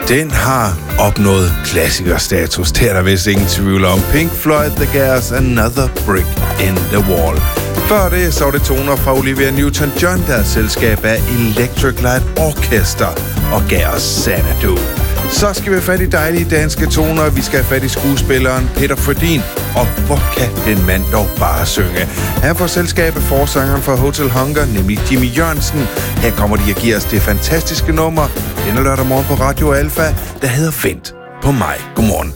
Den har opnået klassikerstatus. Det er der vist ingen tvivl om. Pink Floyd, The Gares, Another Brick in the Wall. Før det så var det toner fra Olivia Newton-John, der er selskab af Electric Light Orchestra og Gares Xanadu. Så skal vi have fat i dejlige danske toner. Vi skal have fat i skuespilleren Peter Frödin. Og hvor kan den mand dog bare synge? Han får selskab af forsangeren fra Hotel Hunger, nemlig Jimmy Jørgensen. Her kommer de og giver os det fantastiske nummer denne lørdag morgen på Radio Alfa, der hedder Vent på mig. Godmorgen.